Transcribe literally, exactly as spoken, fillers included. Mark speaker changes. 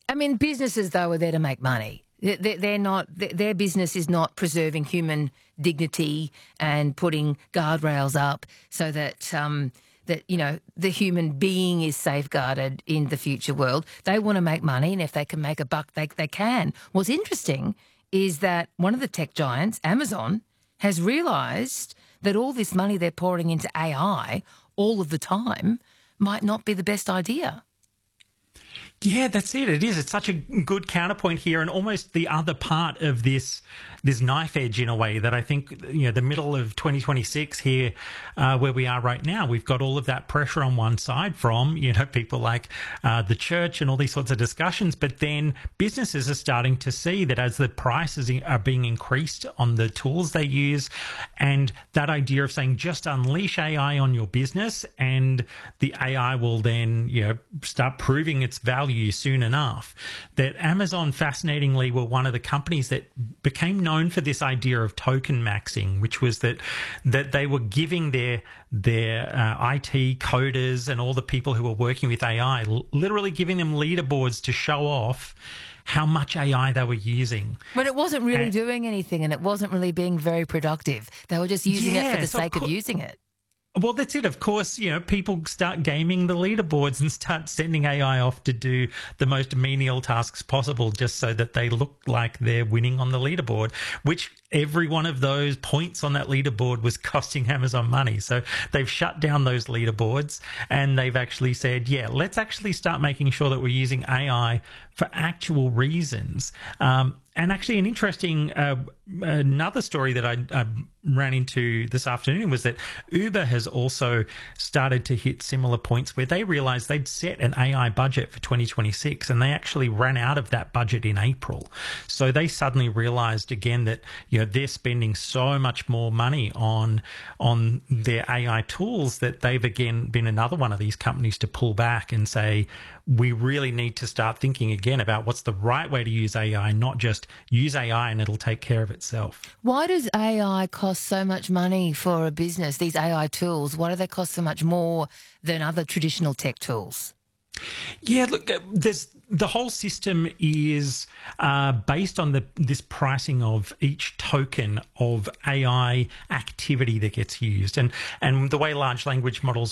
Speaker 1: I mean, businesses, though, are there to make money. They- They're not. Their business is not preserving human dignity and putting guardrails up so that um, that you know the human being is safeguarded in the future world. They want to make money, and if they can make a buck, they they can. What's interesting is that one of the tech giants, Amazon, has realised that all this money they're pouring into A I all of the time might not be the best idea.
Speaker 2: Yeah, that's it. It is. It's such a good counterpoint here, and almost the other part of this this knife edge in a way that I think, you know, the middle of twenty twenty-six here, uh, where we are right now, we've got all of that pressure on one side from, you know, people like uh, the church and all these sorts of discussions, but then businesses are starting to see that as the prices are being increased on the tools they use, and that idea of saying just unleash A I on your business and the A I will then, you know, start proving its value soon enough, that Amazon fascinatingly were one of the companies that became known for this idea of token maxing, which was that that they were giving their their uh, I T coders and all the people who were working with A I, literally giving them leaderboards to show off how much A I they were using.
Speaker 1: But it wasn't really
Speaker 2: and,
Speaker 1: doing anything, and it wasn't really being very productive. They were just using
Speaker 2: yes,
Speaker 1: it for the sake
Speaker 2: of,
Speaker 1: of using it.
Speaker 2: Well, that's it. Of course, you know, people start gaming the leaderboards and start sending A I off to do the most menial tasks possible just so that they look like they're winning on the leaderboard, which every one of those points on that leaderboard was costing Amazon money. So they've shut down those leaderboards and they've actually said, yeah, let's actually start making sure that we're using A I for actual reasons. Um, and actually an interesting, uh, another story that I, I ran into this afternoon was that Uber has also started to hit similar points where they realized they'd set an A I budget for twenty twenty-six and they actually ran out of that budget in April. So they suddenly realized again that, you know, they're spending so much more money on, on their A I tools that they've again been another one of these companies to pull back and say, we really need to start thinking again about what's the right way to use A I, not just use A I and it'll take care of itself.
Speaker 1: Why does A I cost so much money for a business, these A I tools? Why do they cost so much more than other traditional tech tools?
Speaker 2: Yeah, look, there's the whole system is uh, based on the this pricing of each token of A I activity that gets used, and and the way large language models